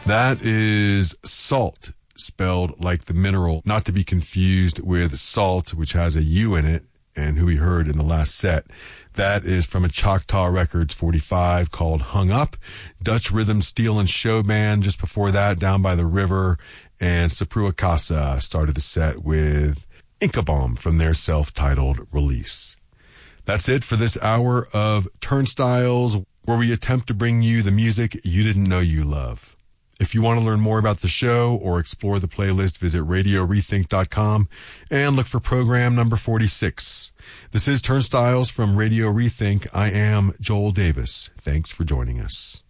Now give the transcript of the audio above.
That is Salt, spelled like the mineral, not to be confused with Salt, which has a U in it, and who we heard in the last set. That is from a Choctaw Records 45 called Hung Up. Dutch Rhythm Steel and Show Band just before that, Down by the River. And Saprua Casa started the set with Inca Bomb from their self-titled release. That's it for this hour of Turnstiles, where we attempt to bring you the music you didn't know you love. If you want to learn more about the show or explore the playlist, visit RadioRethink.com and look for program number 46. This is Turnstiles from Radio Rethink. I am Joel Davis. Thanks for joining us.